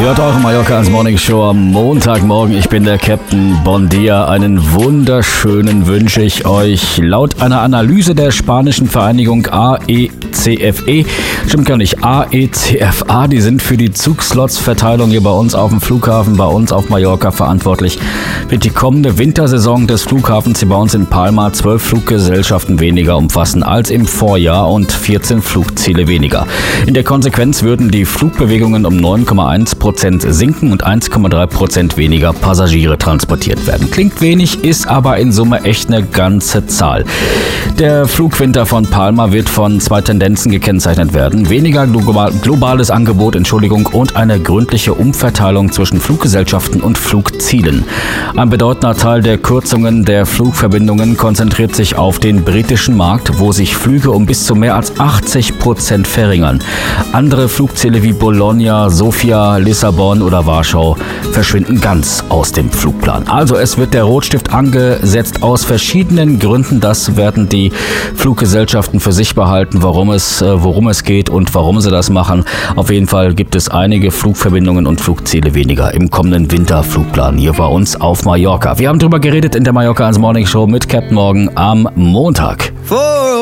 Hört eure Mallorca als Morning Show am Montagmorgen. Ich bin der Captain. Bon dia. Einen wunderschönen wünsche ich euch. Laut einer Analyse der spanischen Vereinigung AECFE, stimmt gar nicht, AECFA, die sind für die Zugslotsverteilung hier bei uns auf dem Flughafen, bei uns auf Mallorca verantwortlich, wird die kommende Wintersaison des Flughafens hier bei uns in Palma 12 Fluggesellschaften weniger umfassen als im Vorjahr und 14 Flugziele weniger. In der Konsequenz würden die Flugbewegungen um 9,1% sinken und 1,3% weniger Passagiere transportiert werden. Klingt wenig, ist aber in Summe echt eine ganze Zahl. Der Flugwinter von Palma wird von zwei Tendenzen gekennzeichnet werden. Weniger globales Angebot, und eine gründliche Umverteilung zwischen Fluggesellschaften und Flugzielen. Ein bedeutender Teil der Kürzungen der Flugverbindungen konzentriert sich auf den britischen Markt, wo sich Flüge um bis zu mehr als 80% verringern. Andere Flugziele wie Bologna, Sofia, Lissabon oder Warschau verschwinden ganz aus dem Flugplan. Also es wird der Rotstift angesetzt aus verschiedenen Gründen. Das werden die Fluggesellschaften für sich behalten, worum es geht und warum sie das machen. Auf jeden Fall gibt es einige Flugverbindungen und Flugziele weniger im kommenden Winterflugplan hier bei uns auf Mallorca. Wir haben darüber geredet in der Mallorca als Morning Show mit Captain Morgan am Montag.